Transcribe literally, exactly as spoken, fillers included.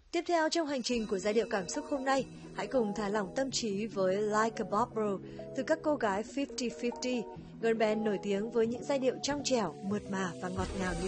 Tiếp theo trong hành trình của giai điệu cảm xúc hôm nay, hãy cùng thả lỏng tâm trí với Like a Bubble từ các cô gái fifty fifty, girl band nổi tiếng với những giai điệu trong trẻo, mượt mà và ngọt ngào như